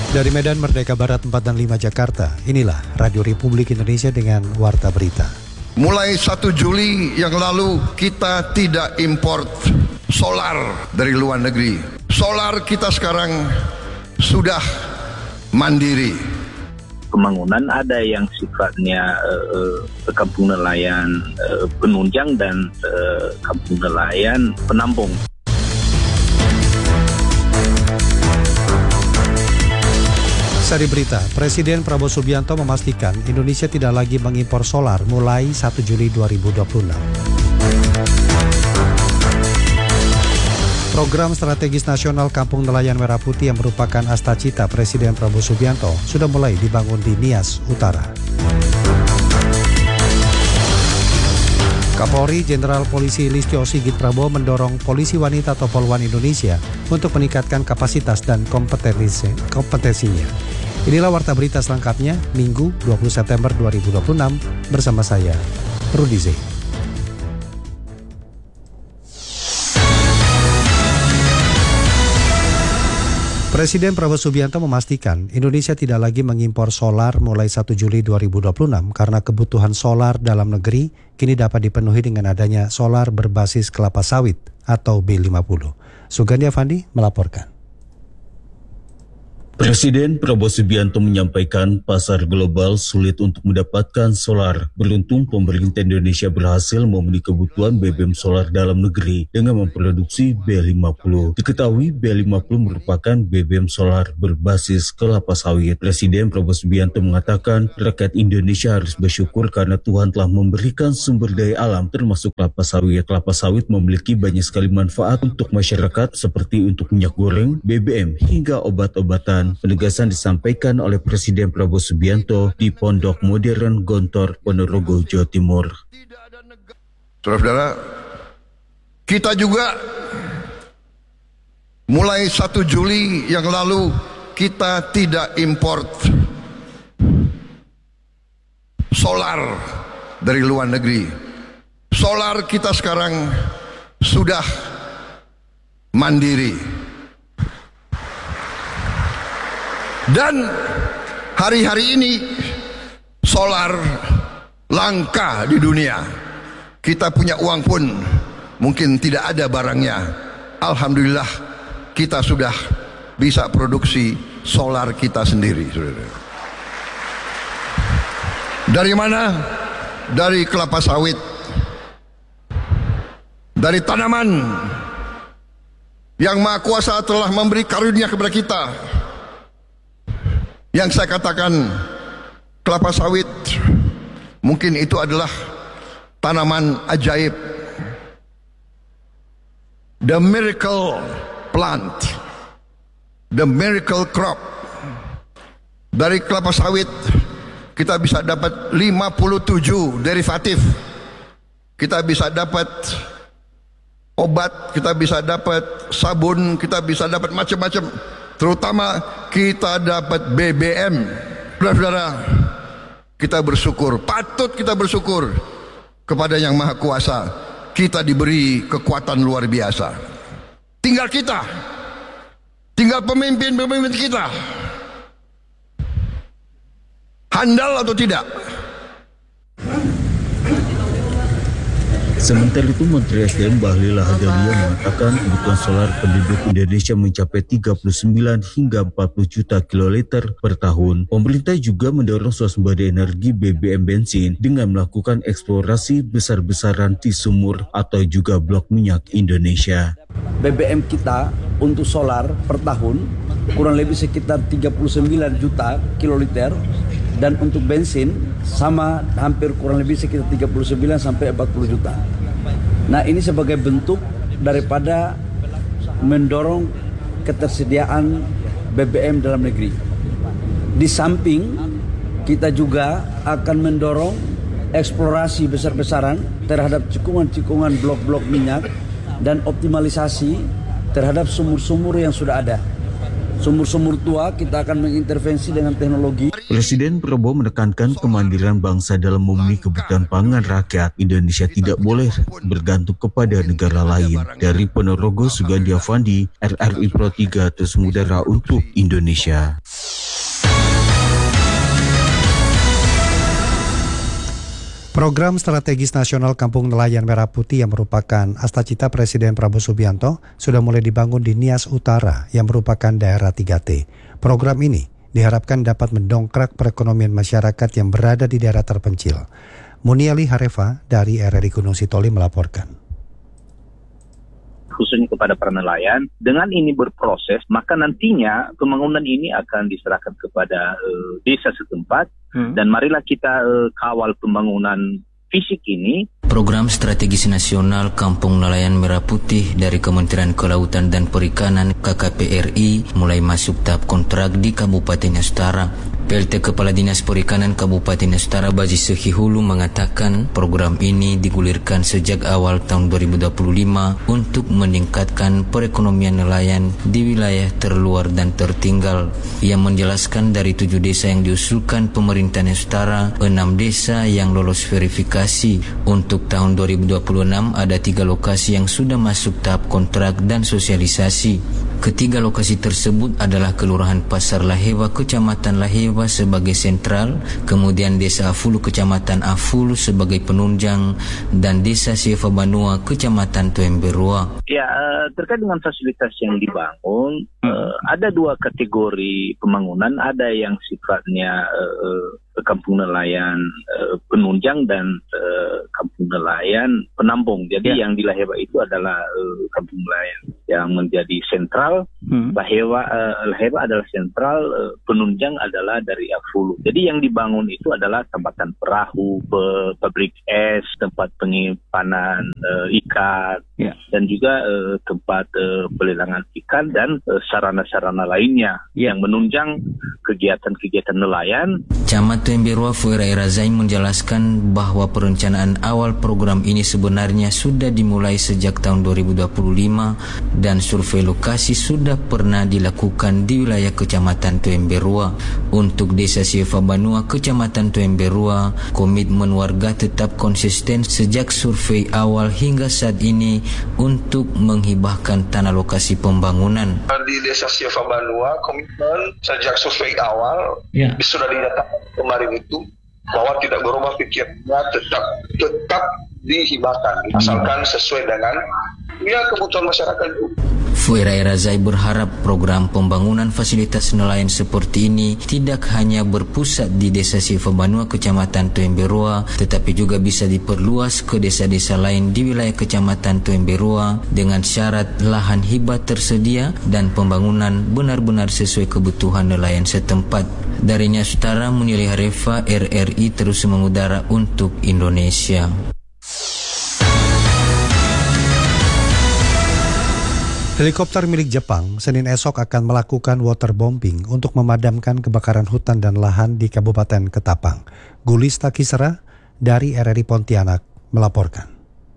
Dari Medan Merdeka Barat 4 dan 5 Jakarta, inilah Radio Republik Indonesia dengan Warta Berita. Mulai 1 Juli yang lalu kita tidak import solar dari luar negeri. Solar kita sekarang sudah mandiri. Pembangunan ada yang sifatnya kampung nelayan penunjang dan kampung nelayan penampung. Sari berita, Presiden Prabowo Subianto memastikan Indonesia tidak lagi mengimpor solar mulai 1 Juli 2026. Program strategis nasional Kampung Nelayan Merah Putih yang merupakan astacita Presiden Prabowo Subianto sudah mulai dibangun di Nias Utara. Kapolri Jenderal Polisi Listio Sigit Prabowo mendorong polisi wanita atau Polwan Indonesia untuk meningkatkan kapasitas dan kompetensinya. Inilah Warta Berita selengkapnya, Minggu 20 September 2026 bersama saya, Rudi Z. Presiden Prabowo Subianto memastikan Indonesia tidak lagi mengimpor solar mulai 1 Juli 2026 karena kebutuhan solar dalam negeri kini dapat dipenuhi dengan adanya solar berbasis kelapa sawit atau B50. Sugandi Avandi melaporkan. Presiden Prabowo Subianto menyampaikan pasar global sulit untuk mendapatkan solar. Beruntung pemerintah Indonesia berhasil memenuhi kebutuhan BBM solar dalam negeri dengan memproduksi B50. Diketahui B50 merupakan BBM solar berbasis kelapa sawit. Presiden Prabowo Subianto mengatakan rakyat Indonesia harus bersyukur karena Tuhan telah memberikan sumber daya alam termasuk kelapa sawit. Kelapa sawit memiliki banyak sekali manfaat untuk masyarakat seperti untuk minyak goreng, BBM hingga obat-obatan. Penegasan disampaikan oleh Presiden Prabowo Subianto di Pondok Modern Gontor, Ponorogo, Jawa Timur. Saudara-saudara, kita juga mulai 1 Juli yang lalu kita tidak import solar dari luar negeri. Solar kita sekarang sudah mandiri. Dan hari-hari ini solar langka di dunia. Kita punya uang pun mungkin tidak ada barangnya. Alhamdulillah kita sudah bisa produksi solar kita sendiri. Dari mana? Dari kelapa sawit. Dari tanaman yang Maha Kuasa telah memberi karunia kepada kita. Yang saya katakan kelapa sawit mungkin itu adalah tanaman ajaib, the miracle plant, the miracle crop. Dari kelapa sawit kita bisa dapat 57 derivatif. Kita bisa dapat obat, kita bisa dapat sabun, kita bisa dapat macam-macam. Terutama kita dapat BBM. Saudara-saudara, kita bersyukur, patut kita bersyukur kepada Yang Maha Kuasa. Kita diberi kekuatan luar biasa. Tinggal kita, tinggal pemimpin-pemimpin kita, handal atau tidak. Sementara itu, Menteri SDM Bahlil Lahadalia mengatakan kebutuhan solar penduduk Indonesia mencapai 39 hingga 40 juta kiloliter per tahun. Pemerintah juga mendorong swasembada energi BBM bensin dengan melakukan eksplorasi besar-besaran di sumur atau juga blok minyak Indonesia. BBM kita untuk solar per tahun kurang lebih sekitar 39 juta kiloliter. Dan untuk bensin sama hampir kurang lebih sekitar 39 sampai 40 juta. Nah, ini sebagai bentuk daripada mendorong ketersediaan BBM dalam negeri. Di samping kita juga akan mendorong eksplorasi besar-besaran terhadap cikungan-cikungan blok-blok minyak dan optimalisasi terhadap sumur-sumur yang sudah ada. Sumur-sumur tua kita akan mengintervensi dengan teknologi. Presiden Prabowo menekankan kemandirian bangsa dalam memenuhi kebutuhan pangan rakyat. Indonesia tidak boleh bergantung kepada negara lain. Dari Ponorogo, Sugandi Avandi, RRI Pro 3 terus mengudara untuk Indonesia. Program strategis nasional Kampung Nelayan Merah Putih yang merupakan astacita Presiden Prabowo Subianto sudah mulai dibangun di Nias Utara yang merupakan daerah 3T. Program ini diharapkan dapat mendongkrak perekonomian masyarakat yang berada di daerah terpencil. Muniali Harefa dari RRI Gunung Sitoli melaporkan. Khususnya kepada para nelayan, dengan ini berproses, maka nantinya pembangunan ini akan diserahkan kepada desa setempat, dan marilah kita kawal pembangunan fisik ini. Program strategis nasional Kampung Nelayan Merah Putih dari Kementerian Kelautan dan Perikanan KKP mulai masuk tahap kontrak di Kabupaten Nias Utara. PLT Kepala Dinas Perikanan Kabupaten Nias Utara Bazi Sehihulu mengatakan program ini digulirkan sejak awal tahun 2025 untuk meningkatkan perekonomian nelayan di wilayah terluar dan tertinggal. Ia menjelaskan dari 7 desa yang diusulkan pemerintah Nias Utara, 6 desa yang lolos verifikasi. Untuk tahun 2026 ada 3 lokasi yang sudah masuk tahap kontrak dan sosialisasi. Ketiga lokasi tersebut adalah Kelurahan Pasar Lahewa, Kecamatan Lahewa sebagai sentral, kemudian Desa Afulu, Kecamatan Afulu sebagai penunjang, dan Desa Sieva Banua, Kecamatan Tuemberua. Ya, terkait dengan fasilitas yang dibangun, ada 2 kategori pembangunan, ada yang sifatnya kampung nelayan penunjang dan kampung nelayan penampung. Jadi yang di Lahewa itu adalah kampung nelayan yang menjadi sentral. Lahewa adalah sentral, penunjang adalah dari Afulu. Jadi yang dibangun itu adalah tempatan perahu, pabrik es, tempat penyimpanan ikan, dan juga tempat pelelangan ikan dan sarana-sarana lainnya yang menunjang kegiatan-kegiatan nelayan. Camat Tuemberua Fuerai Razai menjelaskan bahwa perencanaan awal program ini sebenarnya sudah dimulai sejak tahun 2025 dan survei lokasi sudah pernah dilakukan di wilayah Kecamatan Tuemberua. Untuk Desa Sieva Banua, Kecamatan Tuemberua, komitmen warga tetap konsisten sejak survei awal hingga saat ini untuk menghibahkan tanah lokasi pembangunan. Di Desa Sieva Banua, komitmen sejak survei awal sudah dinyatakan kemarin itu bahwa tidak berubah pikirnya, tetap dihibahkan asalkan sesuai dengan kebutuhan masyarakat. Fuerai Razai berharap program pembangunan fasilitas nelayan seperti ini tidak hanya berpusat di Desa Sieva Banua, Kecamatan Tuemberua, tetapi juga bisa diperluas ke desa-desa lain di wilayah Kecamatan Tuemberua dengan syarat lahan hibah tersedia dan pembangunan benar-benar sesuai kebutuhan nelayan setempat. Dari Nias Utara, Muniali Harefa, RRI terus mengudara untuk Indonesia. Helikopter milik Jepang Senin esok akan melakukan waterbombing untuk memadamkan kebakaran hutan dan lahan di Kabupaten Ketapang. Gulista Kisra dari RRI Pontianak melaporkan.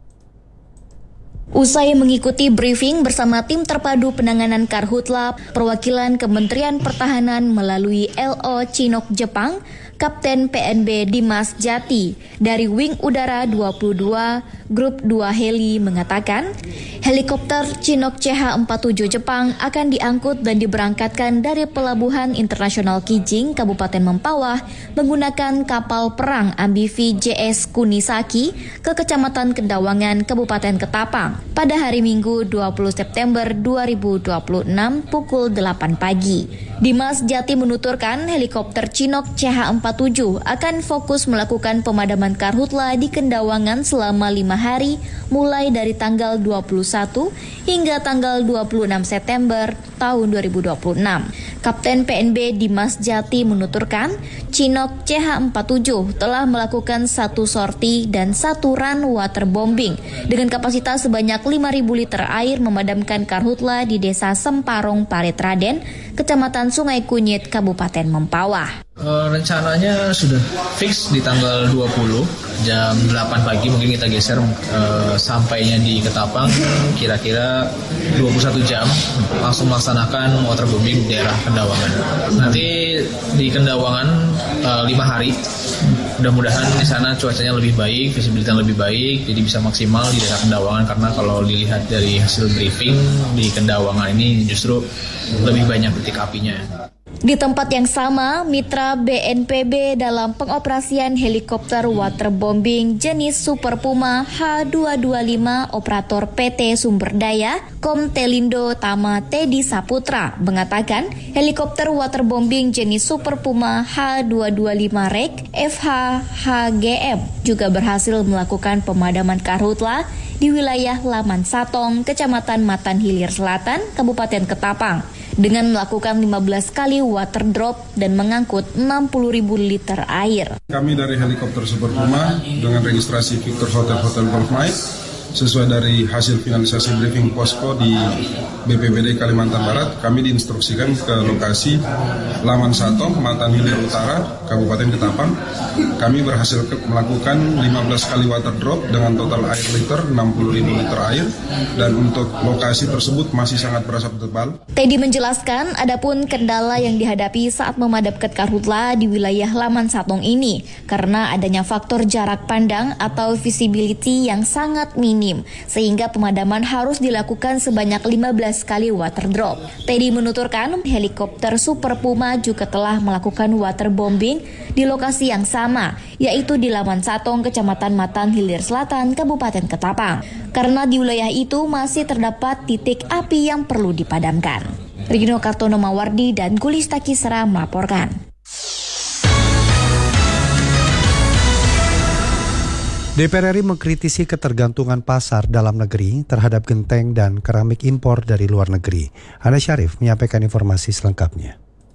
Usai mengikuti briefing bersama tim terpadu penanganan Karhutla, perwakilan Kementerian Pertahanan melalui LO Chinook Jepang, Kapten PNB Dimas Jati dari Wing Udara 22 Grup 2 Heli mengatakan, helikopter Chinook CH-47 Jepang akan diangkut dan diberangkatkan dari Pelabuhan Internasional Kijing, Kabupaten Mempawah menggunakan kapal perang amfibi JS Kunisaki ke Kecamatan Kendawangan, Kabupaten Ketapang pada hari Minggu 20 September 2026 pukul 8 pagi. Dimas Jati menuturkan helikopter Chinook CH-47 akan fokus melakukan pemadaman karhutla di Kendawangan selama 5 hari mulai dari tanggal 21 hingga tanggal 26 September tahun 2026. Kapten PNB Dimas Jati menuturkan Chinook CH-47 telah melakukan 1 sorti dan 1 run waterbombing dengan kapasitas sebanyak 5.000 liter air memadamkan karhutla di Desa Semparong Parit Raden, Kecamatan Sungai Kunyit, Kabupaten Mempawah. Rencananya sudah fix di tanggal 20 jam 8 pagi, mungkin kita geser sampainya di Ketapang kira-kira 21 jam langsung melaksanakan waterbombing di daerah Kendawangan. Nanti di Kendawangan 5 hari. Mudah-mudahan di sana cuacanya lebih baik, visibilitasnya lebih baik, jadi bisa maksimal di daerah Kendawangan, karena kalau dilihat dari hasil briefing di Kendawangan ini justru lebih banyak titik apinya. Di tempat yang sama, mitra BNPB dalam pengoperasian helikopter waterbombing jenis Super Puma H225 operator PT Sumberdaya Komtelindo Tama Teddy Saputra mengatakan helikopter waterbombing jenis Super Puma H225 REG FH-HGM juga berhasil melakukan pemadaman karhutla di wilayah Laman Satong, Kecamatan Matan Hilir Selatan, Kabupaten Ketapang, dengan melakukan 15 kali water drop dan mengangkut 60.000 liter air. Kami dari helikopter Super Puma dengan registrasi Victor Hotel Golf Mike sesuai dari hasil finalisasi briefing posko di BPBD Kalimantan Barat, kami diinstruksikan ke lokasi Laman Satong, Matan Hilir Utara, Kabupaten Ketapang. Kami berhasil melakukan 15 kali water drop dengan total air liter 60.000 liter air, dan untuk lokasi tersebut masih sangat berasap tebal. Teddy menjelaskan adapun kendala yang dihadapi saat memadamkan karhutla di wilayah Laman Satong ini karena adanya faktor jarak pandang atau visibility yang sangat minim, sehingga pemadaman harus dilakukan sebanyak 15 kali water drop. Teddy menuturkan helikopter Super Puma juga telah melakukan waterbombing di lokasi yang sama, yaitu di Laman Satong, Kecamatan Matan Hilir Selatan, Kabupaten Ketapang, karena di wilayah itu masih terdapat titik api yang perlu dipadamkan. Regino Kartono Mawardi dan Gulista Kisra melaporkan. DPR RI mengkritisi ketergantungan pasar dalam negeri terhadap genteng dan keramik impor dari luar negeri. Hana Syarif menyampaikan informasi selengkapnya.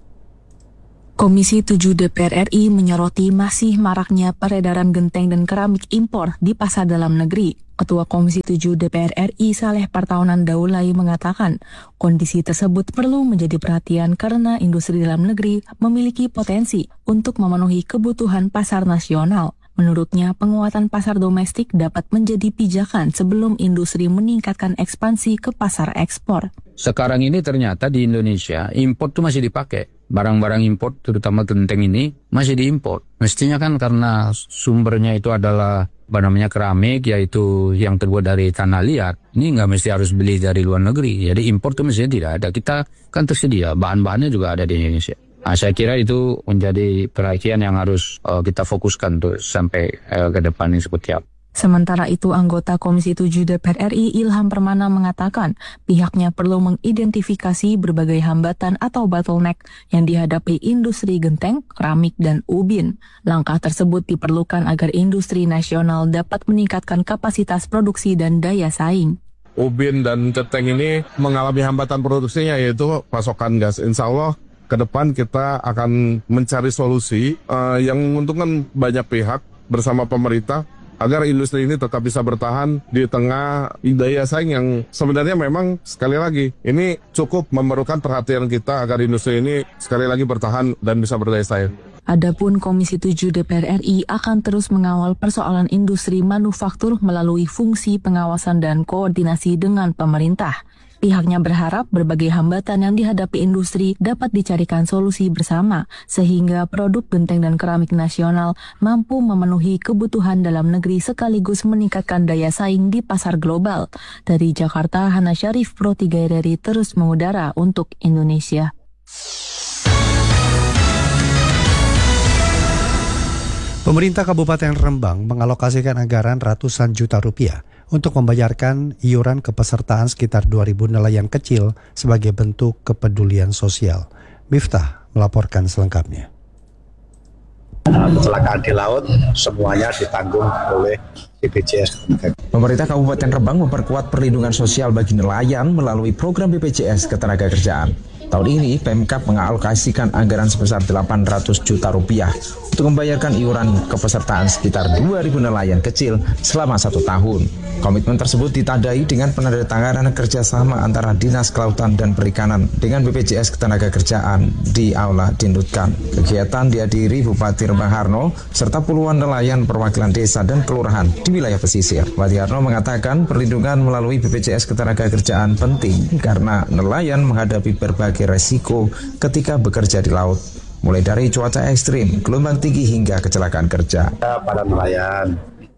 Komisi 7 DPR RI menyoroti masih maraknya peredaran genteng dan keramik impor di pasar dalam negeri. Ketua Komisi 7 DPR RI Saleh Partaunan Daulay mengatakan kondisi tersebut perlu menjadi perhatian karena industri dalam negeri memiliki potensi untuk memenuhi kebutuhan pasar nasional. Menurutnya, penguatan pasar domestik dapat menjadi pijakan sebelum industri meningkatkan ekspansi ke pasar ekspor. Sekarang ini ternyata di Indonesia impor itu masih dipakai. Barang-barang impor terutama genteng ini masih diimpor. Mestinya kan karena sumbernya itu adalah keramik, yaitu yang terbuat dari tanah liat. Ini nggak mesti harus beli dari luar negeri. Jadi impor itu mestinya tidak ada. Kita kan tersedia, bahan-bahannya juga ada di Indonesia. Nah, saya kira itu menjadi perhatian yang harus kita fokuskan tuh sampai ke depan ini seperti apa. Sementara itu, anggota Komisi 7 DPR RI Ilham Permana mengatakan pihaknya perlu mengidentifikasi berbagai hambatan atau bottleneck yang dihadapi industri genteng, keramik, dan ubin. Langkah tersebut diperlukan agar industri nasional dapat meningkatkan kapasitas produksi dan daya saing. Ubin dan genteng ini mengalami hambatan produksinya, yaitu pasokan gas. Insya Allah ke depan kita akan mencari solusi yang menguntungkan banyak pihak bersama pemerintah agar industri ini tetap bisa bertahan di tengah daya saing yang sebenarnya memang sekali lagi ini cukup memerlukan perhatian kita agar industri ini sekali lagi bertahan dan bisa berdaya saing. Adapun Komisi 7 DPR RI akan terus mengawal persoalan industri manufaktur melalui fungsi pengawasan dan koordinasi dengan pemerintah. Pihaknya berharap berbagai hambatan yang dihadapi industri dapat dicarikan solusi bersama, sehingga produk genteng dan keramik nasional mampu memenuhi kebutuhan dalam negeri sekaligus meningkatkan daya saing di pasar global. Dari Jakarta, Hana Syarif, Pro 3 RRI terus mengudara untuk Indonesia. Pemerintah Kabupaten Rembang mengalokasikan anggaran ratusan juta rupiah untuk membayarkan iuran kepesertaan sekitar 2.000 nelayan kecil sebagai bentuk kepedulian sosial. Miftah melaporkan selengkapnya. Kecelakaan di laut semuanya ditanggung oleh BPJS. Pemerintah Kabupaten Rembang memperkuat perlindungan sosial bagi nelayan melalui program BPJS Ketenagakerjaan. Tahun ini, Pemkab mengalokasikan anggaran sebesar 800 juta rupiah untuk membayarkan iuran kepesertaan sekitar 2.000 nelayan kecil selama 1 tahun. Komitmen tersebut ditandai dengan penandatanganan kerjasama antara Dinas Kelautan dan Perikanan dengan BPJS Ketenagakerjaan di Aula Dindutkan. Kegiatan dihadiri Bupati Rembang Harno serta puluhan nelayan perwakilan desa dan kelurahan di wilayah pesisir. Bupati Harno mengatakan perlindungan melalui BPJS Ketenagakerjaan penting karena nelayan menghadapi berbagai resiko ketika bekerja di laut, mulai dari cuaca ekstrim, gelombang tinggi hingga kecelakaan kerja. Para nelayan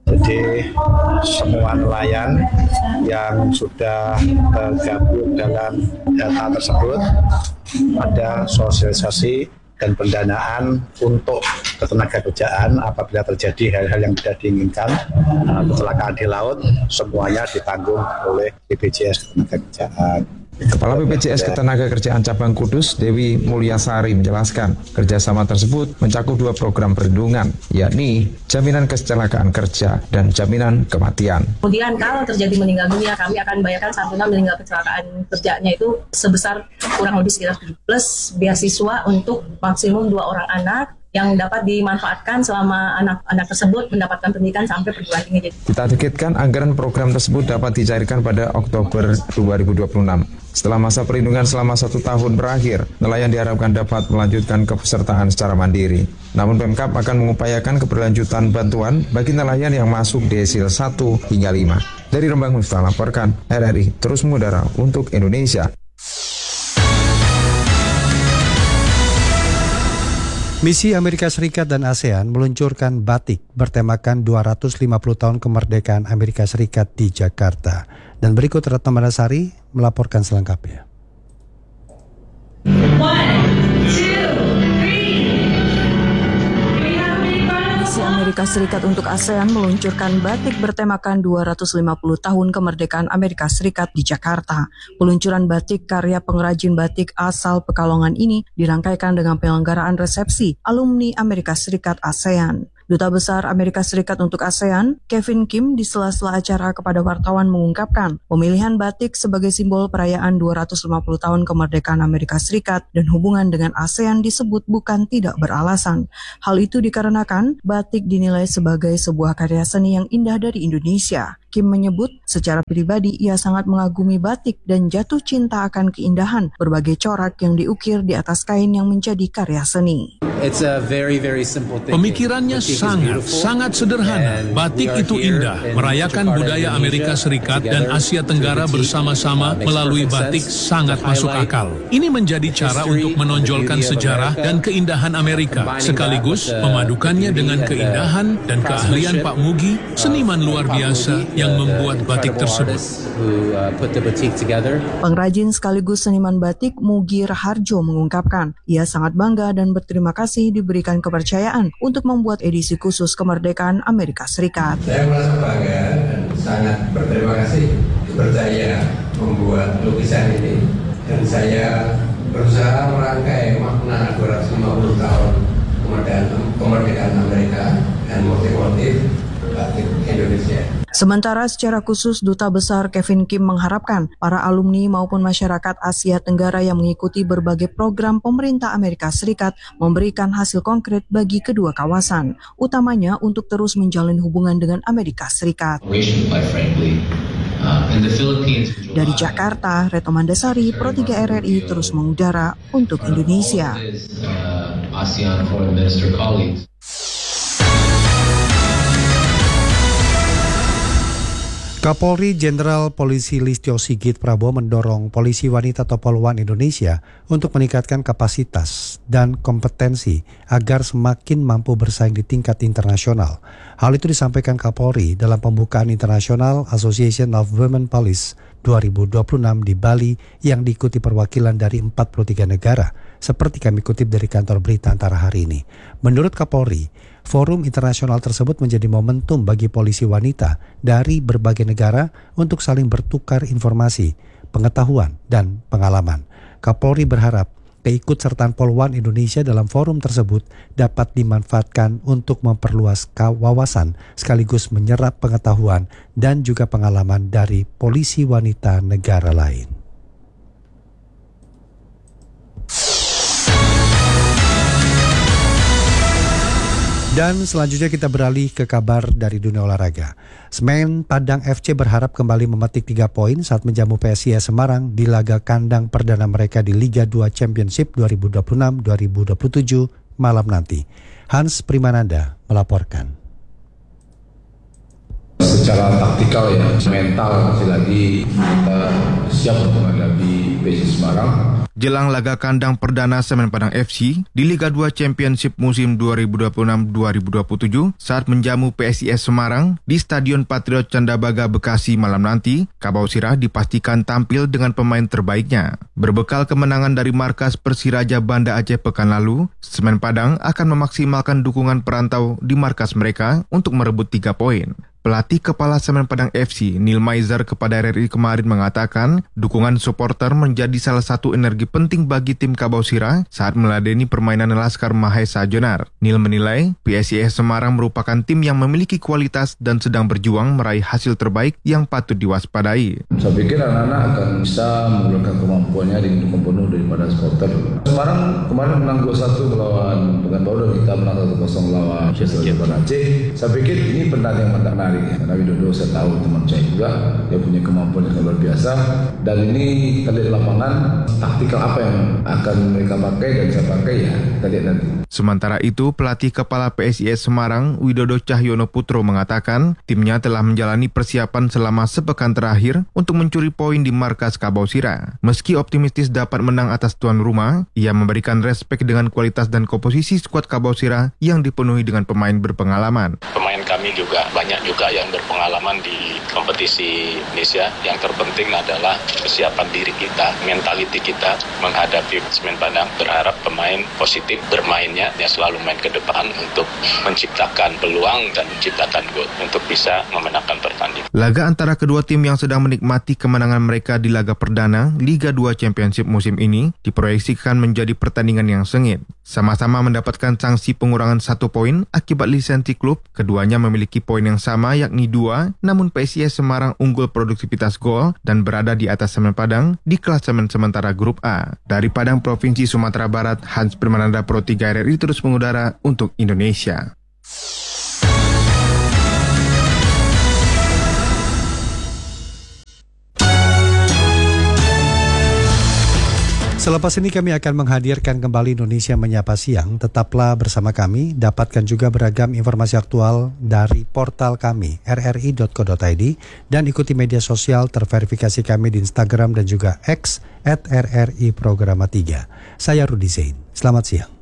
Jadi semua nelayan yang sudah tergabung dalam data tersebut ada sosialisasi dan pendanaan untuk ketenagakerjaan apabila terjadi hal-hal yang tidak diinginkan, kecelakaan di laut, semuanya ditanggung oleh BPJS Ketenagakerjaan. Kepala BPJS Ketenagakerjaan Cabang Kudus, Dewi Mulyasari menjelaskan, kerjasama tersebut mencakup 2 program perlindungan, yakni jaminan kecelakaan kerja dan jaminan kematian. Kemudian kalau terjadi meninggal dunia, kami akan bayarkan santunan meninggal kecelakaan kerjanya itu sebesar kurang lebih sekitar 7 plus beasiswa untuk maksimum 2 orang anak yang dapat dimanfaatkan selama anak-anak tersebut mendapatkan pendidikan sampai perguruan tinggi. Ditargetkan anggaran program tersebut dapat dicairkan pada Oktober 2026. Setelah masa perlindungan selama 1 tahun berakhir, nelayan diharapkan dapat melanjutkan kepesertaan secara mandiri. Namun Pemkab akan mengupayakan keberlanjutan bantuan bagi nelayan yang masuk desil 1 hingga 5. Dari Rembang Miftah laporkan, RRI terus mengudara untuk Indonesia. Misi Amerika Serikat dan ASEAN meluncurkan batik bertemakan 250 tahun kemerdekaan Amerika Serikat di Jakarta. Dan berikut Retno Mandasari melaporkan selengkapnya. Misi Amerika Serikat untuk ASEAN meluncurkan batik bertemakan 250 tahun kemerdekaan Amerika Serikat di Jakarta. Peluncuran batik karya pengrajin batik asal Pekalongan ini dirangkaikan dengan penyelenggaraan resepsi alumni Amerika Serikat ASEAN. Duta Besar Amerika Serikat untuk ASEAN, Kevin Kim, di sela-sela acara kepada wartawan mengungkapkan pemilihan batik sebagai simbol perayaan 250 tahun kemerdekaan Amerika Serikat dan hubungan dengan ASEAN disebut bukan tidak beralasan. Hal itu dikarenakan batik dinilai sebagai sebuah karya seni yang indah dari Indonesia. Kim menyebut secara pribadi ia sangat mengagumi batik dan jatuh cinta akan keindahan berbagai corak yang diukir di atas kain yang menjadi karya seni. Pemikirannya sangat sederhana. Batik itu indah, merayakan budaya Amerika Serikat dan Asia Tenggara bersama-sama melalui batik sangat masuk akal. Ini menjadi cara untuk menonjolkan sejarah dan keindahan Amerika, sekaligus memadukannya dengan keindahan dan keahlian Pak Mugi, seniman luar biasa yang membuat batik tersebut. Pengrajin sekaligus seniman batik Mugi Raharjo mengungkapkan, ia sangat bangga dan berterima kasih diberikan kepercayaan untuk membuat edisi khusus kemerdekaan Amerika Serikat. Saya merasa bangga dan sangat berterima kasih dipercaya membuat lukisan ini, dan saya berusaha merangkai makna 250 tahun kemerdekaan Amerika dan motif-motif batik Indonesia. Sementara secara khusus Duta Besar Kevin Kim mengharapkan para alumni maupun masyarakat Asia Tenggara yang mengikuti berbagai program pemerintah Amerika Serikat memberikan hasil konkret bagi kedua kawasan, utamanya untuk terus menjalin hubungan dengan Amerika Serikat. Dari Jakarta, Retno Mandasari, Pro 3 RRI terus mengudara untuk Indonesia. Kapolri Jenderal Polisi Listio Sigit Prabowo mendorong polisi wanita atau Polwan Indonesia untuk meningkatkan kapasitas dan kompetensi agar semakin mampu bersaing di tingkat internasional. Hal itu disampaikan Kapolri dalam pembukaan International Association of Women Police 2026 di Bali yang diikuti perwakilan dari 43 negara, seperti kami kutip dari kantor berita Antara hari ini. Menurut Kapolri, forum internasional tersebut menjadi momentum bagi polisi wanita dari berbagai negara untuk saling bertukar informasi, pengetahuan, dan pengalaman. Kapolri berharap keikutsertaan Polwan Indonesia dalam forum tersebut dapat dimanfaatkan untuk memperluas wawasan sekaligus menyerap pengetahuan dan juga pengalaman dari polisi wanita negara lain. Dan selanjutnya kita beralih ke kabar dari dunia olahraga. Semen Padang FC berharap kembali memetik 3 poin saat menjamu PSIS Semarang di laga kandang perdana mereka di Liga 2 Championship 2026-2027 malam nanti. Hans Primananda melaporkan. secara taktikal ya, mental masih lagi kita siap untuk menghadapi PSIS Semarang. Jelang laga kandang perdana Semen Padang FC di Liga 2 Championship musim 2026-2027 saat menjamu PSIS Semarang di Stadion Patriot Candabaga Bekasi malam nanti, Kabau Sirah dipastikan tampil dengan pemain terbaiknya. Berbekal kemenangan dari markas Persiraja Banda Aceh pekan lalu, Semen Padang akan memaksimalkan dukungan perantau di markas mereka untuk merebut 3 poin. Pelatih Kepala Semen Padang FC, Neil Maizer kepada RRI kemarin mengatakan, dukungan supporter menjadi salah satu energi penting bagi tim Kabau Sirah saat meladeni permainan Laskar Mahesa Jonar. Neil menilai, PSIS Semarang merupakan tim yang memiliki kualitas dan sedang berjuang meraih hasil terbaik yang patut diwaspadai. Saya pikir anak-anak akan bisa menggunakan kemampuannya di dukung penuh daripada supporter. Semarang kemarin menang 2-1 melawan Pekanbaru dan kita menang 1-0 melawan Persiraja Banda Aceh. Saya pikir ini pertandingan menarik. Karena Widodo saya tahu teman saya juga, dia punya kemampuan yang luar biasa, dan ini kita lihat di lapangan taktikal apa yang akan mereka pakai dan saya pakai ya kita lihat nanti. Sementara itu, pelatih kepala PSIS Semarang Widodo Cahyono Putro mengatakan timnya telah menjalani persiapan selama sepekan terakhir untuk mencuri poin di markas Kabau Sirah. Meski optimistis dapat menang atas tuan rumah, ia memberikan respek dengan kualitas dan komposisi skuad Kabau Sirah yang dipenuhi dengan pemain berpengalaman. Pemain kami juga banyak juga yang berpengalaman di kompetisi Indonesia. Yang terpenting adalah kesiapan diri kita, mentaliti kita menghadapi Semen Padang. Berharap pemain positif bermainnya, dia selalu main ke depan untuk menciptakan peluang dan menciptakan gol untuk bisa memenangkan pertandingan. Laga antara kedua tim yang sedang menikmati kemenangan mereka di laga perdana Liga 2 Championship musim ini diproyeksikan menjadi pertandingan yang sengit. Sama-sama mendapatkan sanksi pengurangan 1 poin akibat lisensi klub. Keduanya memiliki poin yang sama yakni 2, namun PSIS Semarang unggul produktivitas gol dan berada di atas Semen Padang di klasemen sementara grup A. Dari Padang, Provinsi Sumatera Barat, Hans Permananda, Pro 3 RRI terus mengudara untuk Indonesia. Selepas ini kami akan menghadirkan kembali Indonesia Menyapa Siang. Tetaplah bersama kami, dapatkan juga beragam informasi aktual dari portal kami rri.co.id dan ikuti media sosial terverifikasi kami di Instagram dan juga X @RRI Programa 3. Saya Rudi Zain. Selamat siang.